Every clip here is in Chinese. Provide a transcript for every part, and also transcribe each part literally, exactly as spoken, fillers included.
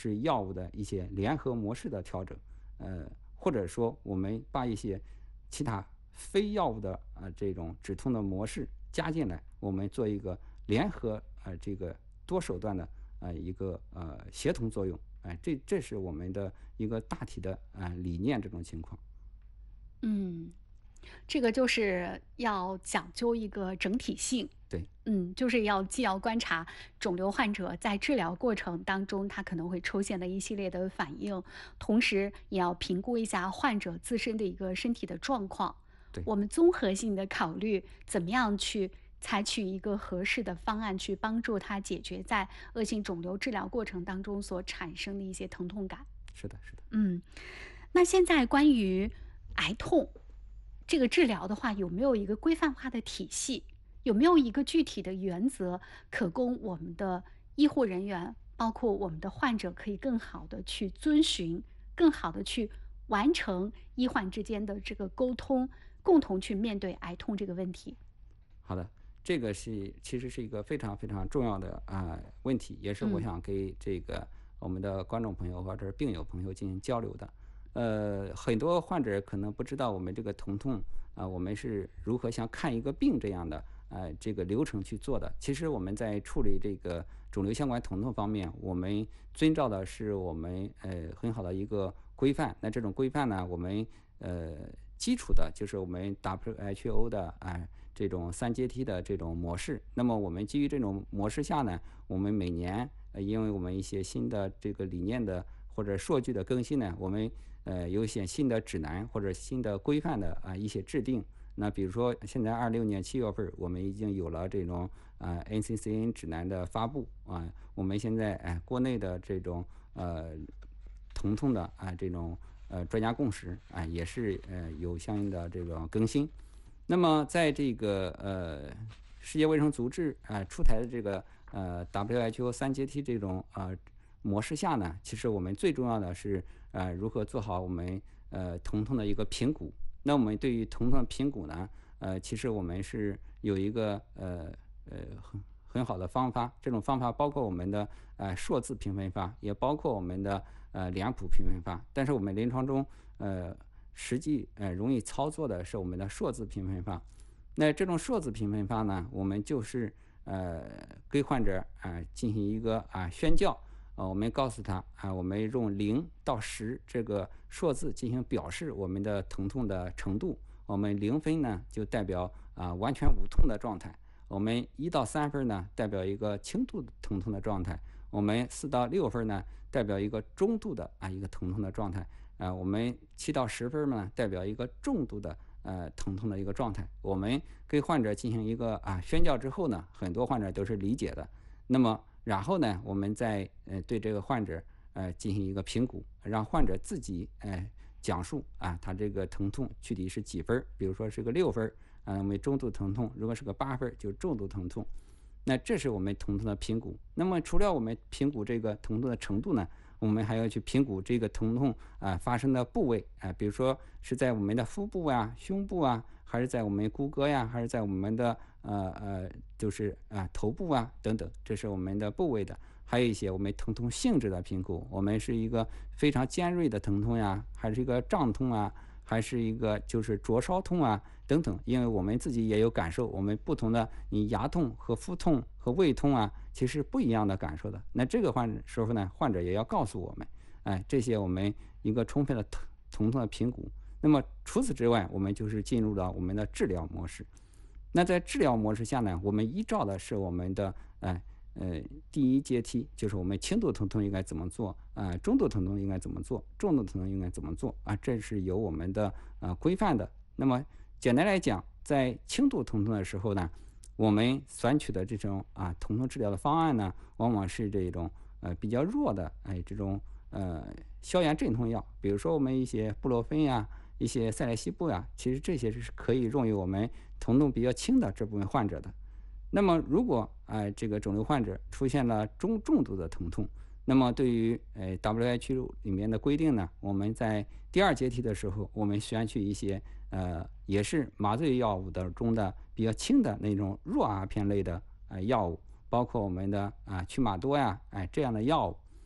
是药物的一些联合模式的调整，呃，或者说我们把一些其他非药物的呃这种止痛的模式加进来，我们做一个联合呃这个多手段的呃一个呃协同作用，哎、呃，这这是我们的一个大体的呃理念这种情况。 嗯，这个就是要讲究一个整体性。 对， 嗯，就是要既要观察肿瘤患者在治疗过程当中，他可能会出现的一系列的反应，同时也要评估一下患者自身的一个身体的状况。 对， 我们综合性的考虑，怎么样去采取一个合适的方案，去帮助他解决在恶性肿瘤治疗过程当中所产生的一些疼痛感。 是的，是的。 嗯，那现在关于癌痛这个治疗的话，有没有一个规范化的体系？有没有一个具体的原则，可供我们的医护人员，包括我们的患者，可以更好的去遵循，更好的去完成医患之间的这个沟通，共同去面对癌痛这个问题？ 好的，这个是其实是一个非常非常重要的啊、呃问题，也是我嗯想给这个我们的观众朋友或者是病友朋友进行交流的。呃，很多患者可能不知道我们这个疼痛啊、我们是如何像看一个病这样的呃这个流程去做的。其实我们在处理这个肿瘤相关疼痛方面，我们遵照的是我们呃很好的一个规范。那这种规范呢，我们呃基础的就是我们 W H O 的啊、呃这种三阶梯的这种模式。那么我们基于这种模式下呢，我们每年呃因为我们一些新的这个理念的或者数据的更新呢，我们呃有一些新的指南或者新的规范的啊、一些制定。那比如说现在二六年七月份，我们已经有了这种啊、N C C N 指南的发布啊，我们现在哎、国内的这种呃疼痛的啊、这种呃专家共识啊、也是呃有相应的这种更新。那么在这个呃世界卫生组织啊、呃出台的这个呃 W H O 三阶梯这种呃模式下呢，其实我们最重要的是呃如何做好我们呃疼痛的一个评估。那我们对于疼痛的评估呢，呃其实我们是有一个呃呃很很好的方法，这种方法包括我们的呃数字评分法，也包括我们的呃脸谱评分法。但是我们临床中呃实际呃容易操作的是我们的数字评分法。那这种数字评分法呢，我们就是呃给患者啊、呃、进行一个啊、宣教。呃，我们告诉他啊，我们用零到十这个数字进行表示我们的疼痛的程度。我们零分呢就代表啊完全无痛的状态，我们一到三分呢代表一个轻度疼痛的状态，我们四到六分呢代表一个中度的啊一个疼痛的状态，啊，我们七到十分呢代表一个重度的呃疼痛的一个状态。我们给患者进行一个啊宣教之后呢，很多患者都是理解的。那么然后呢，我们再呃对这个患者呃进行一个评估，让患者自己呃讲述啊他这个疼痛具体是几分，比如说是个六分啊，我们中度疼痛；如果是个八分，就是重度疼痛。那这是我们疼痛的评估。那么除了我们评估这个疼痛的程度呢，我们还要去评估这个疼痛啊发生的部位啊，比如说是在我们的腹部啊、胸部啊，还是在我们骨骼呀，还是在我们的呃呃就是啊头部啊等等，这是我们的部位的。还有一些我们疼痛性质的评估，我们是一个非常尖锐的疼痛呀，还是一个胀痛啊，还是一个就是灼烧痛啊等等。因为我们自己也有感受，我们不同的你牙痛和腹痛和胃痛啊，其实不一样的感受的。那这个患者时候呢，患者也要告诉我们，哎，这些我们一个充分的疼疼痛的评估。那么除此之外，我们就是进入到我们的治疗模式。那在治疗模式下呢，我们依照的是我们的呃呃第一阶梯，就是我们轻度疼痛应该怎么做，呃中度疼痛应该怎么做，重度疼痛应该怎么做啊？这是有我们的呃规范的。那么简单来讲，在轻度疼痛的时候呢，我们选取的这种啊疼痛治疗的方案呢，往往是这种呃比较弱的哎这种呃消炎镇痛药，比如说我们一些布洛芬呀、一些塞列西布呀，其实这些是可以用于我们疼痛比较轻的这部分患者的。那么如果呃这个肿瘤患者出现了中重度的疼痛，那么对于呃 W H O 里面的规定呢，我们在第二阶梯的时候，我们选取一些呃也是麻醉药物的中的比较轻的那种弱阿片类的呃药物，包括我们的啊、曲马多呀，哎、这样的药物。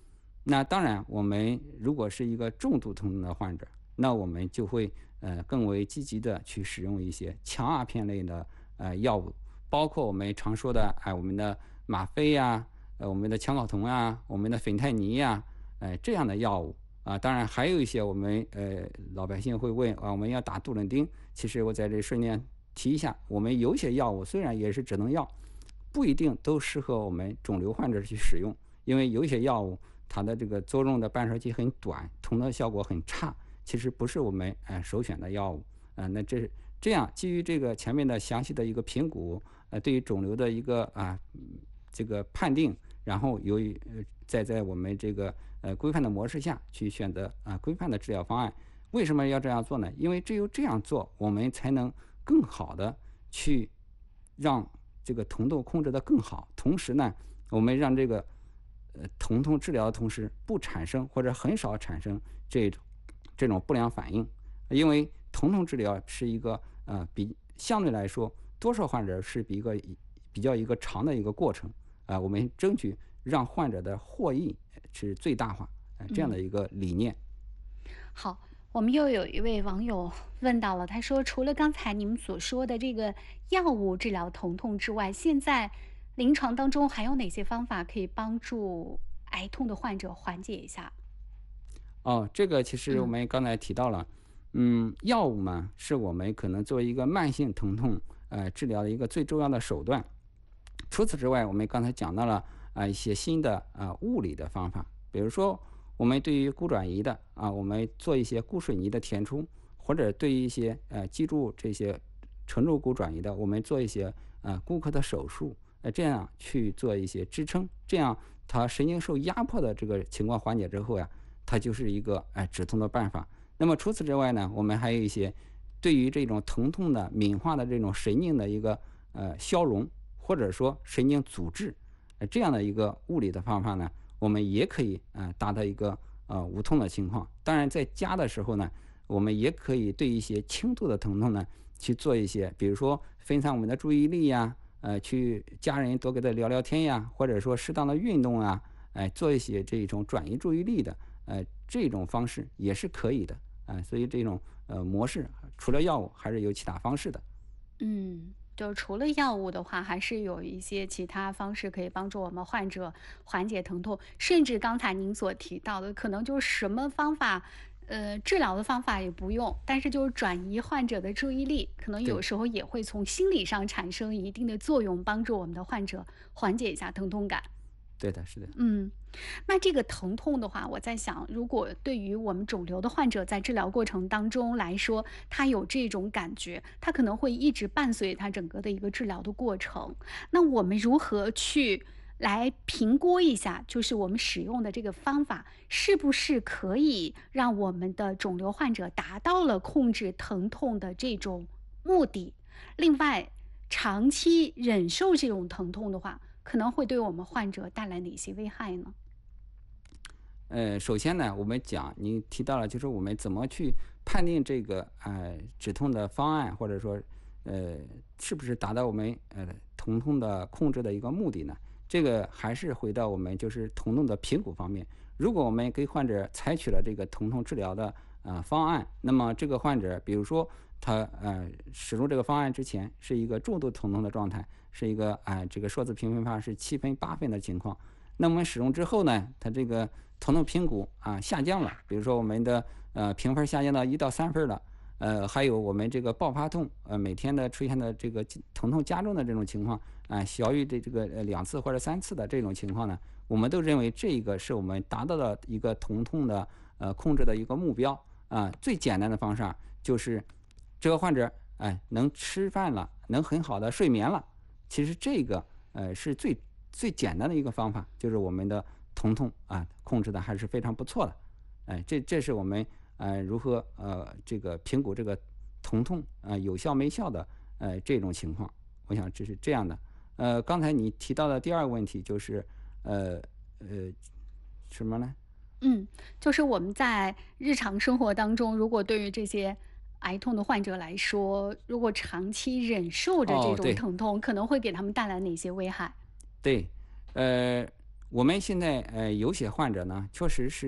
那当然，我们如果是一个重度疼痛的患者，那我们就会呃更为积极的去使用一些强阿片类的呃药物，包括我们常说的哎、我们的吗啡呀、呃我们的强睾酮啊、我们的芬太尼呀、呃这样的药物啊。当然还有一些我们呃老百姓会问啊，我们要打杜伦丁，其实我在这顺便提一下，我们有些药物虽然也是止疼药，不一定都适合我们肿瘤患者去使用，因为有一些药物它的这个作用的半衰期很短，疼的效果很差，其实不是我们呃首选的药物。呃，那这是这样，基于这个前面的详细的一个评估，呃，对于肿瘤的一个啊、嗯这个判定，然后由于呃再在我们这个呃规范的模式下去选择啊、规范的治疗方案。为什么要这样做呢？因为只有这样做，我们才能更好的去让这个疼痛控制得更好，同时呢，我们让这个呃疼痛治疗的同时不产生或者很少产生这种这种不良反应。因为疼痛治疗是一个呃比相对来说多数患者是比一个比较一个长的一个过程啊、呃我们争取让患者的获益是最大化，呃这样的嗯。 一个理念。 好，我们又有一位网友问到了，他说，除了刚才你们所说的这个药物治疗疼痛之外，现在临床当中还有哪些方法可以帮助癌痛的患者缓解一下？ 哦，这个其实我嗯们刚才提到了，嗯，药物嘛，是我们可能作为一个慢性疼痛呃治疗的一个最重要的手段。除此之外，我们刚才讲到了啊、一些新的啊、物理的方法，比如说我们对于骨转移的啊，我们做一些骨水泥的填充，或者对于一些呃脊柱这些承重骨转移的，我们做一些呃骨科的手术，呃这样去做一些支撑，这样它神经受压迫的这个情况缓解之后呀，它就是一个哎止痛的办法。那么除此之外呢，我们还有一些对于这种疼痛的敏化的这种神经的一个呃消融，或者说神经阻滞，呃这样的一个物理的方法呢，我们也可以呃达到一个呃无痛的情况。当然在家的时候呢，我们也可以对一些轻度的疼痛呢去做一些，比如说分散我们的注意力呀，呃，去家人多给他聊聊天呀，或者说适当的运动啊，哎、做一些这种转移注意力的，呃，这种方式也是可以的。啊、所以这种呃模式除了药物还是有其他方式的。 嗯，就除了药物的话，还是有一些其他方式可以帮助我们患者缓解疼痛，甚至刚才您所提到的，可能就是什么方法，呃，治疗的方法也不用，但是就是转移患者的注意力，可能有对， 时候也会从心理上产生一定的作用，帮助我们的患者缓解一下疼痛感。 对的，是的。 嗯，那这个疼痛的话，我在想，如果对于我们肿瘤的患者在治疗过程当中来说，他有这种感觉，他可能会一直伴随他整个的一个治疗的过程。那我们如何去来评估一下，就是我们使用的这个方法是不是可以让我们的肿瘤患者达到了控制疼痛的这种目的？另外，长期忍受这种疼痛的话，可能会对我们患者带来哪些危害呢？ 呃，首先呢，我们讲您提到了，就是我们怎么去判定这个呃止痛的方案，或者说呃是不是达到我们呃疼痛的控制的一个目的呢？这个还是回到我们就是疼痛的评估方面。如果我们给患者采取了这个疼痛治疗的呃方案，那么这个患者，比如说他呃使用这个方案之前是一个重度疼痛的状态，是一个啊、呃这个数字评分法是七分八分的情况。那么使用之后呢，它这个疼痛评估啊下降了，比如说我们的呃评分下降到一到三分了，呃，还有我们这个爆发痛，呃，每天的出现的这个疼痛加重的这种情况啊、小于这这个呃两次或者三次的这种情况呢，我们都认为这个是我们达到了一个疼痛的呃控制的一个目标啊、最简单的方式啊就是这个患者哎能吃饭了，能很好的睡眠了，其实这个呃是最最简单的一个方法，就是我们的疼痛啊控制的还是非常不错的。哎，这这是我们呃如何呃这个评估这个疼痛啊、呃有效没效的呃这种情况，我想这是这样的。呃，刚才你提到的第二个问题就是呃呃什么呢？ 嗯，就是我们在日常生活当中，如果对于这些癌痛的患者来说，如果长期忍受着这哦， 种对， 疼痛，可能会给他们带来哪些危害？ 对，呃， 我们现在呃有些患者呢，确实是